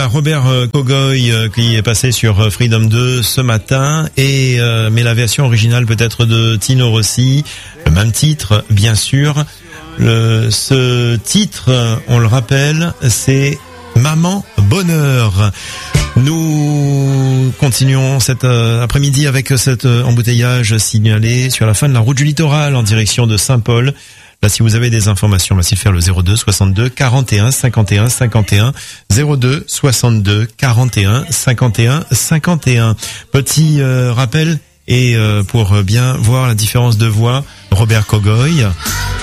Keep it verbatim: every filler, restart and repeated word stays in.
Robert Kogoy qui est passé sur Freedom deux ce matin et euh, mais la version originale peut-être de Tino Rossi, le même titre bien sûr. Le, ce titre, on le rappelle, c'est Maman Bonheur. Nous continuons cet euh, après-midi avec cet euh, embouteillage signalé sur la fin de la route du littoral en direction de Saint-Paul. Là, si vous avez des informations, merci de faire le zéro deux soixante-deux quarante et un cinquante et un cinquante et un, zéro deux soixante-deux quarante et un cinquante et un cinquante et un. Petit euh, rappel et euh, pour bien voir la différence de voix, Robert Kogoy.